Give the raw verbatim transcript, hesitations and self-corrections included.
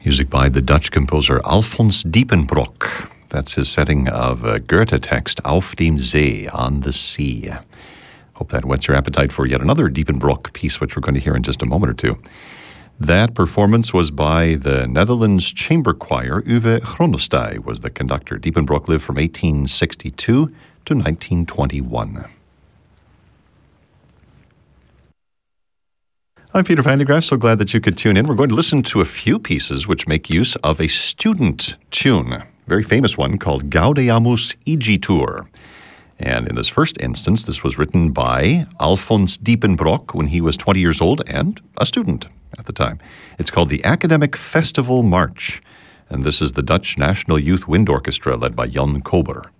Music by the Dutch composer Alfons Diepenbrock. That's his setting of a Goethe text, Auf dem See, on the sea. Hope that whets your appetite for yet another Diepenbrock piece, which we're going to hear in just a moment or two. That performance was by the Netherlands Chamber Choir. Uwe Chronostij was the conductor. Diepenbrock lived from eighteen sixty-two to nineteen twenty-one. I'm Peter Van de Graaf, so glad that you could tune in. We're going to listen to a few pieces which make use of a student tune, a very famous one called Gaudeamus Igitur. And in this first instance, this was written by Alfons Diepenbrock when he was twenty years old and a student at the time. It's called the Academic Festival March, and this is the Dutch National Youth Wind Orchestra led by Jan Kober.